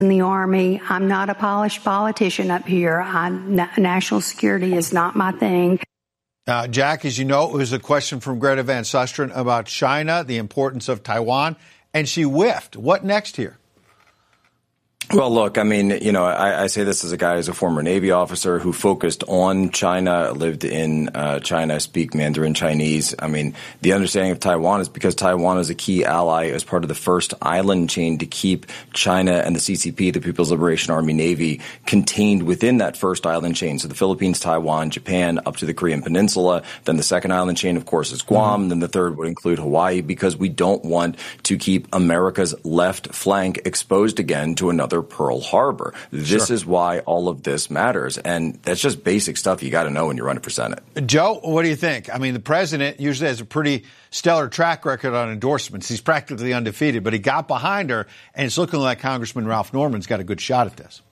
in the Army. I'm not a polished politician up here. National security is not my thing. Jack, as you know, it was a question from Greta Van Susteren about China, the importance of Taiwan, and she whiffed. What next here? Well, look, I mean, you know, I say this as a guy who's a former Navy officer who focused on China, lived in China, speak Mandarin Chinese. I mean, the understanding of Taiwan is because Taiwan is a key ally as part of the first island chain to keep China and the CCP, the People's Liberation Army Navy, contained within that first island chain. So the Philippines, Taiwan, Japan, up to the Korean Peninsula. Then the second island chain, of course, is Guam. Then the third would include Hawaii, because we don't want to keep America's left flank exposed again to another Pearl Harbor. This is why all of this matters. And that's just basic stuff you got to know when you're running for Senate. Joe, what do you think? I mean, the president usually has a pretty stellar track record on endorsements. He's practically undefeated, but he got behind her, and it's looking like Congressman Ralph Norman's got a good shot at this.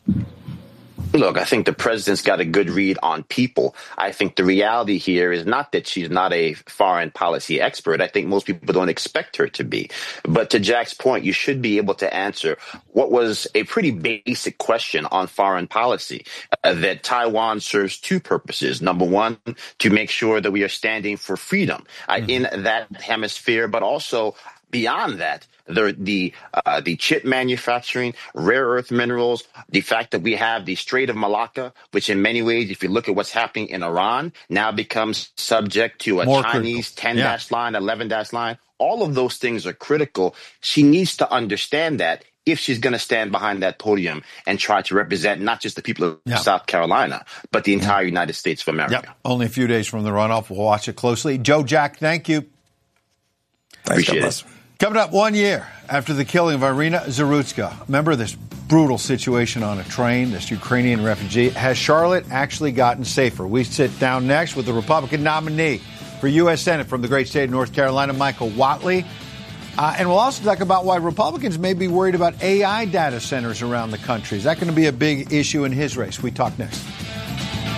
Look, I think the president's got a good read on people. I think the reality here is not that she's not a foreign policy expert. I think most people don't expect her to be. But to Jack's point, you should be able to answer what was a pretty basic question on foreign policy, that Taiwan serves two purposes. Number one, to make sure that we are standing for freedom in that hemisphere, but also beyond that, the chip manufacturing, rare earth minerals, the fact that we have the Strait of Malacca, which in many ways, if you look at what's happening in Iran, now becomes subject to a Chinese 10-dash line, 11-dash line. All of those things are critical. She needs to understand that if she's going to stand behind that podium and try to represent not just the people of South Carolina, but the entire United States of America. Only a few days from the runoff. We'll watch it closely. Joe, Jack, thank you. Appreciate it. Coming up 1 year after the killing of Irina Zarutska. Remember this brutal situation on a train, this Ukrainian refugee. Has Charlotte actually gotten safer? We sit down next with the Republican nominee for U.S. Senate from the great state of North Carolina, Michael Whatley. And we'll also talk about why Republicans may be worried about AI data centers around the country. Is that going to be a big issue in his race? We talk next.